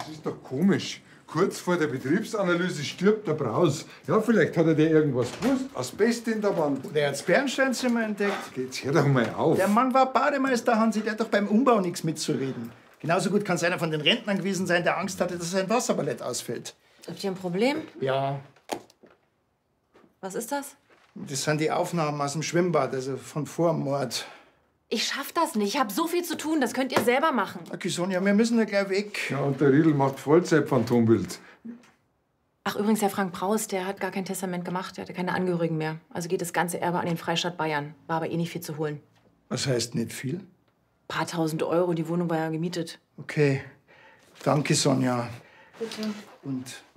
Das ist doch komisch. Kurz vor der Betriebsanalyse stirbt der Braus. Ja, vielleicht hat er dir irgendwas gewusst. Asbest in der Wand. Der hat das Bernsteinzimmer entdeckt. Jetzt hör doch mal auf. Der Mann war Bademeister, Hansi, der hat doch beim Umbau nichts mitzureden. Genauso gut kann es einer von den Rentnern gewesen sein, der Angst hatte, dass sein Wasserballett ausfällt. Habt ihr ein Problem? Ja, Was ist das? das sind die Aufnahmen aus dem Schwimmbad, also von vor dem Mord. Ich schaff das nicht. Ich hab so viel zu tun. Das könnt ihr selber machen. Okay, Sonja, wir müssen ja gleich weg. Ja, und der Riedl macht Vollzeit-Phantombild. Ach, übrigens, der Frank Braus, der hat gar kein Testament gemacht. Der hatte keine Angehörigen mehr. Also geht das ganze Erbe an den Freistaat Bayern. War aber eh nicht viel zu holen. Was heißt nicht viel? Paar tausend Euro, die Wohnung war ja gemietet. Okay, danke, Sonja. Bitte. Und